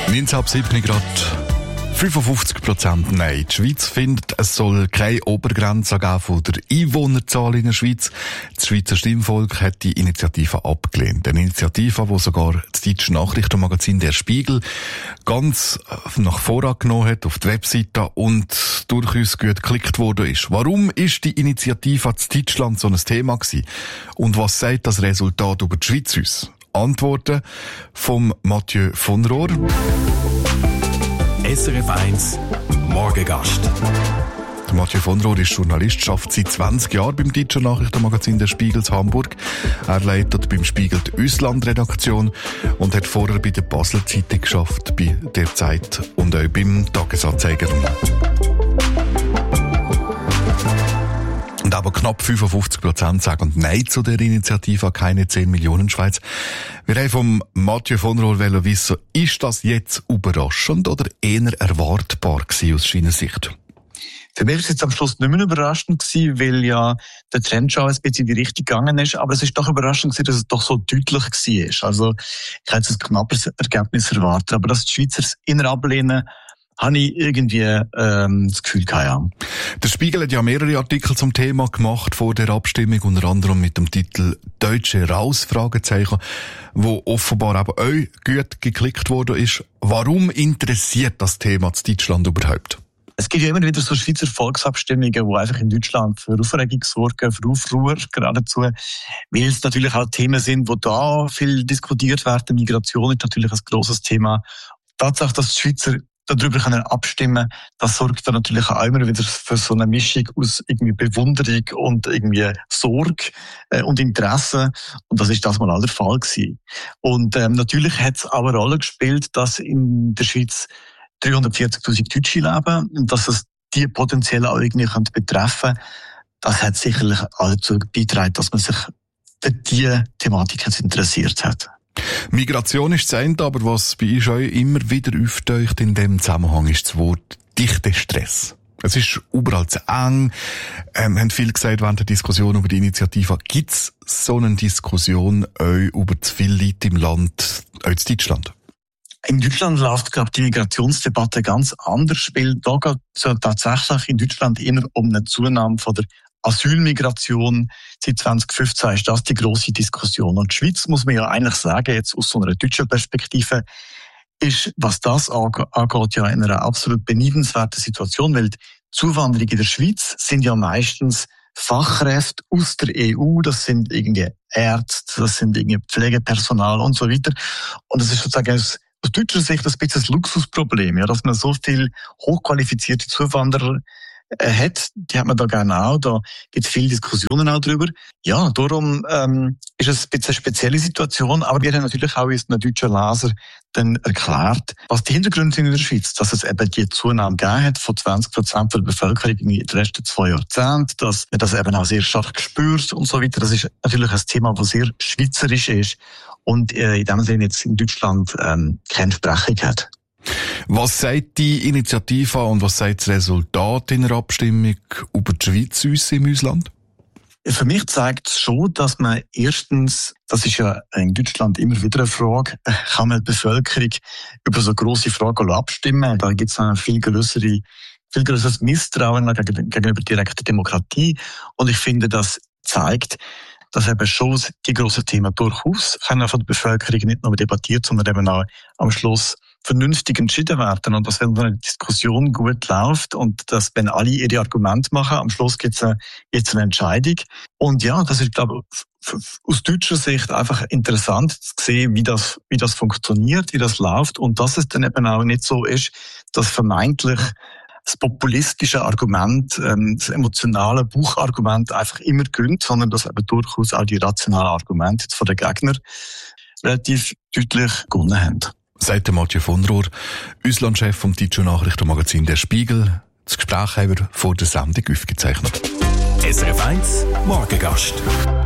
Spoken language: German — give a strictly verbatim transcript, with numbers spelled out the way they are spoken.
neunzehn ab sieben Grad. fünfundfünfzig Prozent Nein. Die Schweiz findet, es soll keine Obergrenze geben von der Einwohnerzahl in der Schweiz. Das Schweizer Stimmvolk hat die Initiative abgelehnt. Eine Initiative, die sogar das deutsche Nachrichtenmagazin Der Spiegel ganz nach vorangenommen hat auf die Webseite und durchaus gut geklickt worden ist. Warum ist die Initiative in Deutschland so ein Thema gewesen? Und was sagt das Resultat über die Schweiz uns? Antworten vom Mathieu von Rohr. S R F eins Morgengast. Der Mathieu von Rohr ist Journalist, arbeitet seit zwanzig Jahren beim deutschen Nachrichtenmagazin Der Spiegel in Hamburg. Er leitet beim Spiegel die Auslandredaktion und hat vorher bei der Basler Zeitung geschafft, bei der Zeit und auch beim Tagesanzeiger. Und aber knapp fünfundfünfzig Prozent sagen Nein zu der Initiative, keine zehn Millionen Schweiz. Wir haben vom Mathieu von Rohr wissen, ist das jetzt überraschend oder eher erwartbar gewesen aus seiner Sicht? Für mich war es jetzt am Schluss nicht mehr überraschend gewesen, weil ja der Trend schon ein bisschen in die Richtung gegangen ist. Aber es ist doch überraschend gewesen, dass es doch so deutlich war. Also, ich hätte ein knappes Ergebnis erwartet. Aber dass die Schweizer es inner ablehnen, habe ich irgendwie ähm, das Gefühl gehabt, ja. Der Spiegel hat ja mehrere Artikel zum Thema gemacht vor der Abstimmung, unter anderem mit dem Titel «Deutsche raus?» Fragezeichen, wo offenbar eben auch gut geklickt worden ist. Warum interessiert das Thema in Deutschland überhaupt? Es gibt ja immer wieder so Schweizer Volksabstimmungen, die einfach in Deutschland für Aufregung sorgen, für Aufruhr geradezu, weil es natürlich auch Themen sind, wo da viel diskutiert werden. Migration ist natürlich ein grosses Thema. Tatsache, dass die Schweizer darüber können abstimmen, das sorgt dann natürlich auch immer wieder für so eine Mischung aus irgendwie Bewunderung und irgendwie Sorge äh, und Interesse. Und das ist das mal auch der Fall gewesen. Und ähm, natürlich hat es auch eine Rolle gespielt, dass in der Schweiz dreihundertvierzigtausend Deutsche leben und dass es die potenziell auch irgendwie betreffen könnte. Das hat sicherlich auch dazu beigetragen, dass man sich für diese Thematik jetzt interessiert hat. Migration ist das eine, aber was bei uns auch immer wieder auftaucht in dem Zusammenhang ist das Wort dichter Stress. Es ist überall zu eng. Ähm, haben viele gesagt während der Diskussion über die Initiative, gibt es so eine Diskussion auch über zu viele Leute im Land, auch in Deutschland? In Deutschland läuft, glaube ich, die Migrationsdebatte ganz anders, weil da geht es ja tatsächlich in Deutschland eher um eine Zunahme von der Asylmigration. Seit zwanzig fünfzehn ist das die grosse Diskussion. Und die Schweiz, muss man ja eigentlich sagen, jetzt aus so einer deutschen Perspektive, ist, was das angeht, ja in einer absolut beneidenswerten Situation, weil die Zuwanderung in der Schweiz sind ja meistens Fachkräfte aus der E U, das sind irgendwie Ärzte, das sind irgendwie Pflegepersonal und so weiter. Und das ist sozusagen aus, aus deutscher Sicht ein bisschen ein Luxusproblem, ja, dass man so viel hochqualifizierte Zuwanderer hat, die hat man da gerne auch, da gibt es viele Diskussionen auch drüber. Ja, darum ähm, ist es ein bisschen eine spezielle Situation, aber wir haben natürlich auch unseren deutschen Leser dann erklärt, was die Hintergründe sind in der Schweiz, dass es eben die Zunahme gegeben hat von zwanzig Prozent der Bevölkerung in den letzten zwei Jahrzehnten, dass man das eben auch sehr stark spürt und so weiter. Das ist natürlich ein Thema, das sehr schweizerisch ist und äh, in dem Sinne jetzt in Deutschland ähm, keine Sprechung hat. Was sagt die Initiative und was sagt das Resultat in der Abstimmung über die Schweiz uns im Ausland? Für mich zeigt es schon, dass man erstens, das ist ja in Deutschland immer wieder eine Frage, kann man die Bevölkerung über so grosse Fragen abstimmen? Da gibt es eine viel größere, viel größeres Misstrauen gegenüber direkter Demokratie. Und ich finde, das zeigt, dass eben schon die grossen Themen durchaus können von der Bevölkerung nicht nur debattiert, sondern eben auch am Schluss vernünftig entschieden werden. Und dass, wenn so eine Diskussion gut läuft und dass, wenn alle ihre Argumente machen, am Schluss gibt es eine, gibt's eine Entscheidung. Und ja, das ist, glaube ich, aus deutscher Sicht einfach interessant zu sehen, wie das, wie das funktioniert, wie das läuft und dass es dann eben auch nicht so ist, dass vermeintlich das populistische Argument, ähm, das emotionale Bauchargument einfach immer gönnt, sondern dass eben durchaus auch die rationalen Argumente jetzt von den Gegnern relativ deutlich gewonnen haben. Sagt der Mathieu von Rohr, Auslandschef vom deutschen Nachrichtenmagazin Der Spiegel. Das Gespräch haben wir vor der Sendung aufgezeichnet. S R F eins Morgengast.